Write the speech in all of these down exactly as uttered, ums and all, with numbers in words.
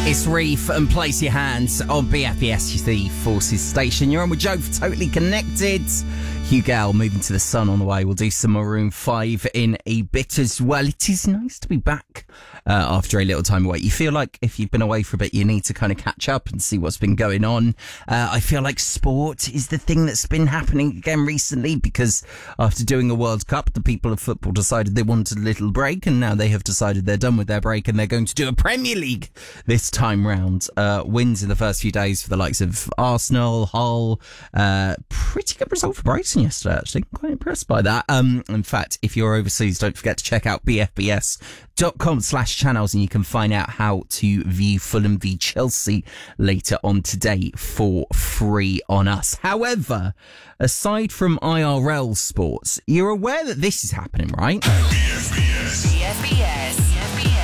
It's Reef and Place Your Hands on B F B S, the Forces station. You're on with Joe for Totally Connected. Hugh Gale moving to the sun on the way. We'll do some Maroon five in a bit as well. It is nice to be back uh, after a little time away. You feel like if you've been away for a bit, you need to kind of catch up and see what's been going on. Uh, I feel like sport is the thing that's been happening again recently, because after doing a World Cup, the people of football decided they wanted a little break, and now they have decided they're done with their break and they're going to do a Premier League this time round. Uh, wins in the first few days for the likes of Arsenal, Hull. Uh, pretty good result for Brighton yesterday, actually. Quite impressed by that. Um, in fact, if you're overseas, don't forget to check out bfbs.com slash channels and you can find out how to view Fulham v Chelsea later on today for free on us. However, aside from I R L sports, you're aware that this is happening, right? B F B S. B F B S. B F B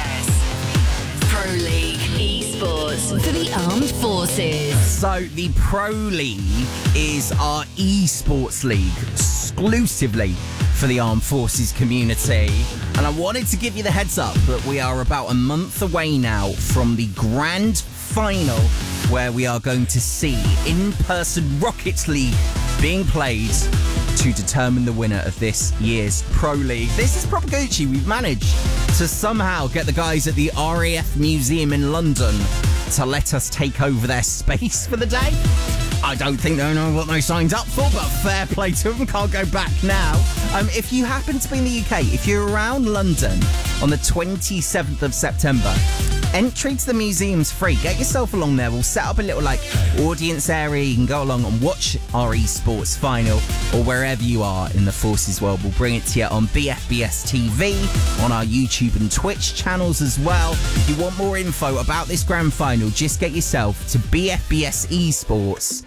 S. Pro League Esports for the Armed Forces. So the Pro League is our esports league exclusively for the Armed Forces community. And I wanted to give you the heads up that we are about a month away now from the grand final, where we are going to see in-person Rocket League being played to determine the winner of this year's Pro League. This is proper Gucci. We've managed to somehow get the guys at the R A F Museum in London to let us take over their space for the day. I don't think they know what they signed up for, but fair play to them, can't go back now. Um, if you happen to be in the U K, if you're around London on the twenty-seventh of September, entry to the museum's free. Get yourself along there. We'll set up a little like audience area. You can go along and watch our esports final, or wherever you are in the Forces world. We'll bring it to you on B F B S T V, on our YouTube and Twitch channels as well. If you want more info about this grand final, just get yourself to B F B S Esports